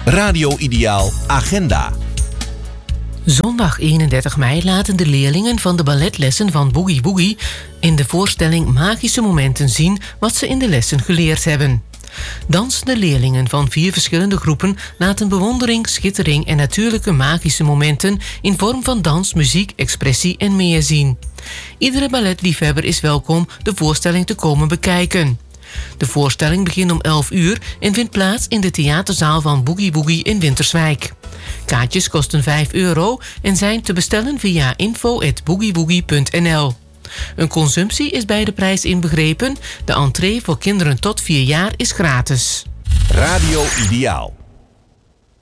Radio Ideaal Agenda. Zondag 31 mei laten de leerlingen van de balletlessen van Boogie Woogie in de voorstelling Magische Momenten zien wat ze in de lessen geleerd hebben. Dansende leerlingen van 4 verschillende groepen laten bewondering, schittering en natuurlijke magische momenten in vorm van dans, muziek, expressie en meer zien. Iedere balletliefhebber is welkom de voorstelling te komen bekijken. De voorstelling begint om 11 uur en vindt plaats in de theaterzaal van Boogie Woogie in Winterswijk. Kaartjes kosten €5 en zijn te bestellen via info@boogiewoogie.nl. Een consumptie is bij de prijs inbegrepen. De entree voor kinderen tot 4 jaar is gratis. Radio Ideaal.